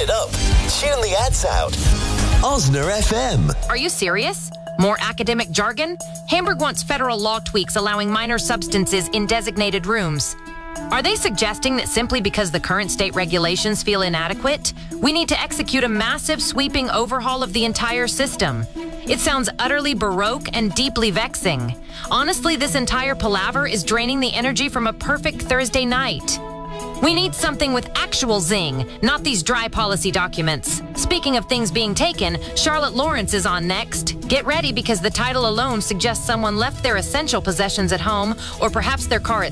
it up. Tune the ads out. Osner FM. Are you serious? More academic jargon? Hamburg wants federal law tweaks allowing minor substances in designated rooms. Are they suggesting that simply because the current state regulations feel inadequate, we need to execute a massive sweeping overhaul of the entire system? It sounds utterly baroque and deeply vexing. Honestly, this entire palaver is draining the energy from a perfect Thursday night. We need something with actual zing, not these dry policy documents. Speaking of things being taken, Charlotte Lawrence is on next. Get ready because the title alone suggests someone left their essential possessions at home or perhaps their car